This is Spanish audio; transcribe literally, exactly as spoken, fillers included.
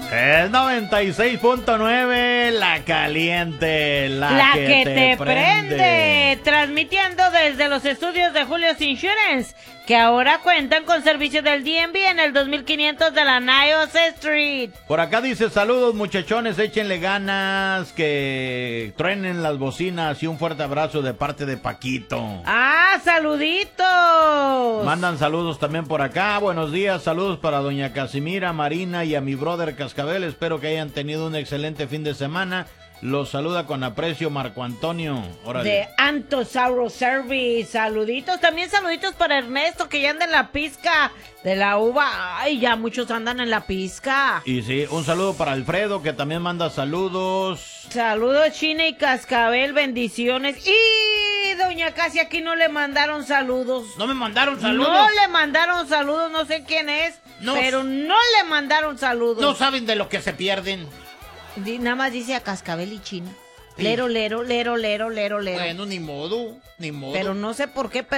Es noventa y seis punto nueve, la caliente, la, La que, que te, te prende. prende. Transmitiendo desde los estudios de Julio's Insurance, que ahora cuentan con servicio del D M V en el dos mil quinientos de la Niles Street. Por acá dice, saludos muchachones, échenle ganas, que truenen las bocinas y un fuerte abrazo de parte de Paquito. ¡Ah, saluditos! Mandan saludos también por acá, buenos días, saludos para doña Casimira, Marina y a mi brother Cascabel, espero que hayan tenido un excelente fin de semana. Los saluda con aprecio Marco Antonio. Órale. De Antosauro Service, saluditos, también saluditos para Ernesto que ya anda en la pizca de la uva. Ay, ya muchos andan en la pizca. Y sí, un saludo para Alfredo que también manda saludos. Saludos China y Cascabel, bendiciones. Y doña Casi aquí no le mandaron saludos. No me mandaron saludos. No le mandaron saludos, no sé quién es, no, pero no le mandaron saludos. No saben de lo que se pierden. Di, nada más dice a Cascabel y China. Lero, lero, lero, lero, lero, lero. Bueno, ni modo, ni modo. Pero no sé por qué, pero